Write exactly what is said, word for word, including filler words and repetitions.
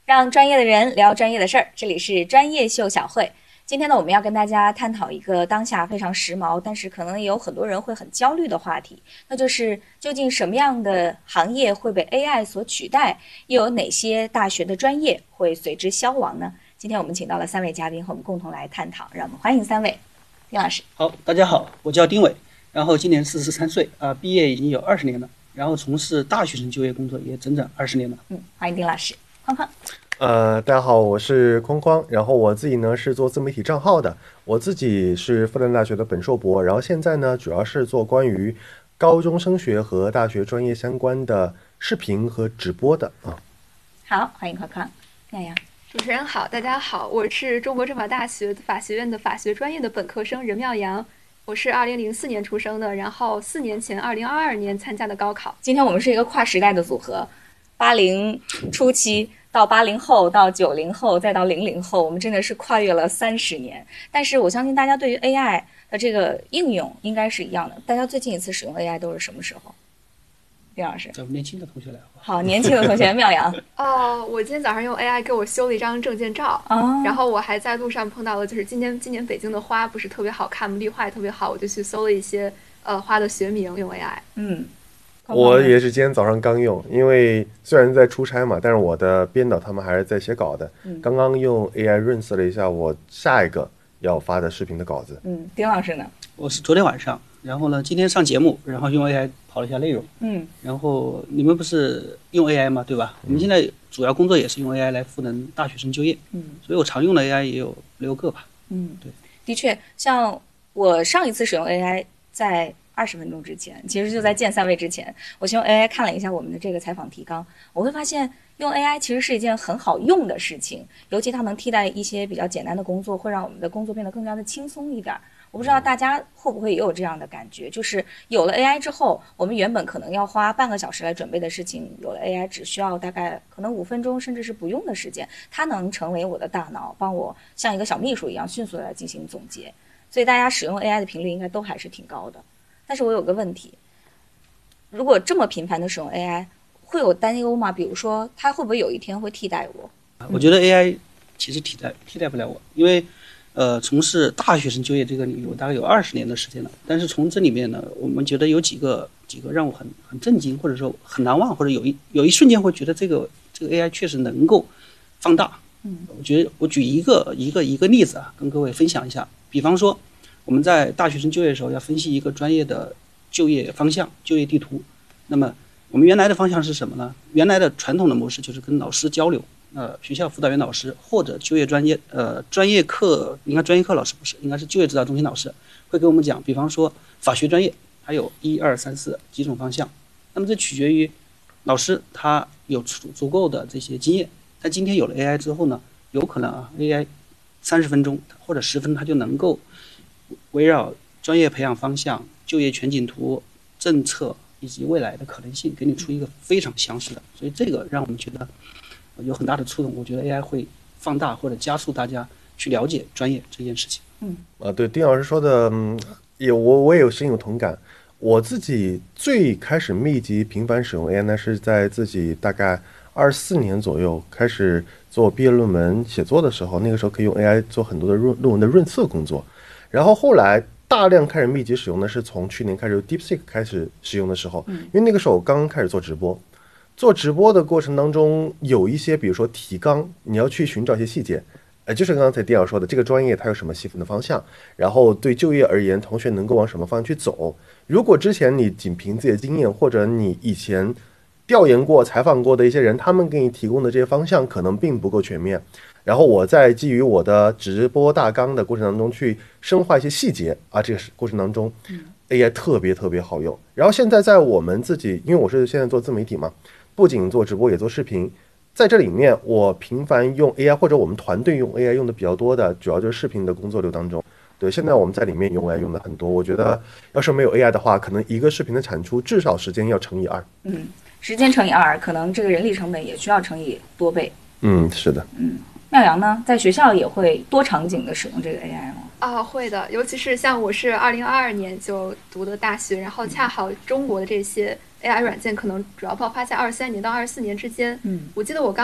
让专业的人聊专业的事儿，这里是专业秀小会。今天呢，我们要跟大家探讨一个当下非常时髦，但是可能也有很多人会很焦虑的话题，那就是究竟什么样的行业会被 A I 所取代，又有哪些大学的专业会随之消亡呢？今天我们请到了三位嘉宾和我们共同来探讨，让我们欢迎三位。丁老师。 好，大家好，我叫丁伟，然后今年四十三岁啊、呃，毕业已经有二十年了，然后从事大学生就业工作也整整二十年了。 嗯，欢迎丁老师。框框。 呃，大家好，我是框框，然后我自己呢是做自媒体账号的，我自己是复旦大学的本硕博，然后现在呢主要是做关于高中升学和大学专业相关的视频和直播的啊。 好，欢迎框框。亮阳。 主持人好，大家好，我是中国政法大学法学院的法学专业的本科生任妙阳，我是二零零四年出生的，然后四年前二零二二年参加的高考。 今天我们是一个跨时代的组合，八零初期到八零后到九零后再到零零后，我们真的是跨越了三十年。但是我相信大家对于 A I 的这个应用应该是一样的。大家最近一次使用 A I 都是什么时候？丁老师。 咱们年轻的同学来好吧。 好，年轻的同学妙阳。 哦，我今天早上用 A I 给我修了一张证件照， 哦、 然后我还在路上碰到了，就是今年今年北京的花不是特别好看吗？绿化也特别好，我就去搜了一些呃花的学名，用 A I。 嗯。 我也是今天早上刚用，因为虽然在出差嘛，但是我的编导他们还是在写稿的。嗯、刚刚用 A I 润色了一下我下一个要发的视频的稿子。 嗯，丁老师呢？ 我是昨天晚上，然后呢，今天上节目，然后用 A I 跑了一下内容。 嗯， 然后你们不是用 A I 吗？对吧？嗯、我们现在主要工作也是用 A I 来赋能大学生就业。嗯，所以我常用的 A I 也有六个吧。 嗯， 对， 的确，像我上一次使用 A I 在二十分钟之前，其实就在见三位之前，我先用 A I 看了一下我们的这个采访提纲，我会发现用 A I 其实是一件很好用的事情，尤其它能替代一些比较简单的工作，会让我们的工作变得更加的轻松一点。我不知道大家会不会也有这样的感觉，就是有了 A I 之后，我们原本可能要花半个小时来准备的事情，有了 A I 只需要大概可能五分钟甚至是不用的时间，它能成为我的大脑，帮我像一个小秘书一样迅速的来进行总结。所以大家使用 A I 的频率应该都还是挺高的。但是我有个问题，如果这么频繁的使用 A I， 会有担忧吗？比如说，它会不会有一天会替代我？ 我觉得 A I 其实替代替代不了我，因为呃，从事大学生就业这个领域，我大概有二十年的时间了。但是从这里面呢，我们觉得有几个几个让我很很震惊，或者说很难忘，或者有一有一瞬间会觉得这个这个 A I 确实能够放大。嗯，我觉得我举一个一个一个例子啊，跟各位分享一下。比方说，我们在大学生就业的时候要分析一个专业的就业方向、就业地图。那么我们原来的方向是什么呢？原来的传统的模式就是跟老师交流，呃，学校辅导员老师或者就业专业呃专业课，应该专业课老师不是，应该是就业指导中心老师会给我们讲，比方说法学专业还有一二三四几种方向。那么这取决于老师他有足足够的这些经验。但今天有了 A I 之后呢，有可能啊 A I 三十分钟或者十分钟它就能够围绕专业培养方向、就业全景图、政策以及未来的可能性，给你出一个非常详实的，所以这个让我们觉得有很大的触动。我觉得 A I 会放大或者加速大家去了解专业这件事情。 嗯，啊，对，丁老师说的，嗯，也我我也有深有同感。我自己最开始密集频繁使用 A I 呢，是在自己大概二四年左右开始做毕业论文写作的时候，那个时候可以用 A I 做很多的论论文的润色工作。然后后来大量开始密集使用的是从去年开始 DeepSeek 开始使用的时候，因为那个时候我刚刚开始做直播，做直播的过程当中有一些，比如说提纲，你要去寻找一些细节，呃，就是刚才丁老说的，这个专业它有什么细分的方向，然后对就业而言，同学能够往什么方向去走。如果之前你仅凭自己的经验，或者你以前调研过、采访过的一些人，他们给你提供的这些方向可能并不够全面。然后我在基于我的直播大纲的过程当中去深化一些细节啊，这个过程当中 A I 特别特别好用。然后现在在我们自己，因为我是现在做自媒体嘛，不仅做直播也做视频，在这里面我频繁用 A I 或者我们团队用 A I 用的比较多的，主要就是视频的工作流当中。对，现在我们在里面用 A I 用的很多，我觉得要是没有 A I 的话，可能一个视频的产出至少时间要乘以二。 嗯，时间乘以二，可能这个人力成本也需要乘以多倍。 嗯，是的。 嗯。妙阳呢，在学校也会多场景的使用这个 A I 吗？ 啊，会的，尤其是像我是二零二二年就读的大学，然后恰好中国的这些 A I 软件可能主要爆发在二三年到二四年之间。嗯，我记得我刚